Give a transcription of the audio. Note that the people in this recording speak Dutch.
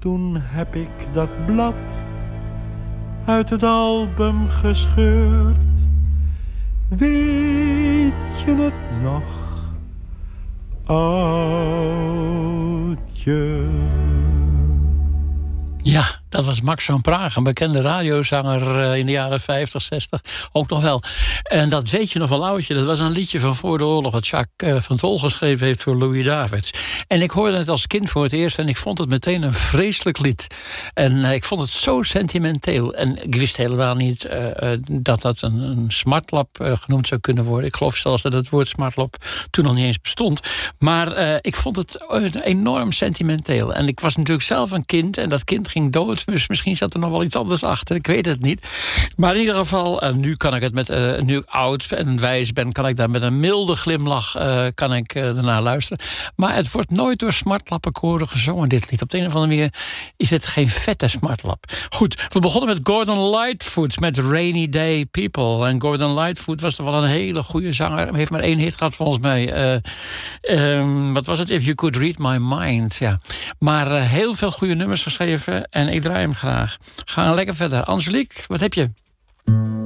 toen heb ik dat blad uit het album gescheurd. Weet je het nog, oudje? Ja, dat was Max van Praag, een bekende radiozanger in de jaren 50, 60, ook nog wel. En dat weet je nog wel, oudje. Dat was een liedje van voor de oorlog dat Jacques van Tol geschreven heeft voor Louis Davids. En ik hoorde het als kind voor het eerst en ik vond het meteen een vreselijk lied. En ik vond het zo sentimenteel. En ik wist helemaal niet dat dat een smartlap genoemd zou kunnen worden. Ik geloof zelfs dat het woord smartlap toen nog niet eens bestond. Maar ik vond het enorm sentimenteel. En ik was natuurlijk zelf een kind en dat kind ging dood. Dus misschien zat er nog wel iets anders achter. Ik weet het niet. Maar in ieder geval, nu kan ik het nu ik oud en wijs ben, kan ik daar met een milde glimlach ernaar luisteren. Maar het wordt nooit door smartlappenkoren gezongen, dit lied. Op de een of andere manier is het geen vette smartlap. Goed, we begonnen met Gordon Lightfoot met Rainy Day People. En Gordon Lightfoot was toch wel een hele goede zanger. Hij heeft maar 1 hit gehad volgens mij. Wat was het? If You Could Read My Mind. Ja. Maar heel veel goede nummers geschreven. En ik draai hem graag. Ga lekker verder. Angelique, wat heb je?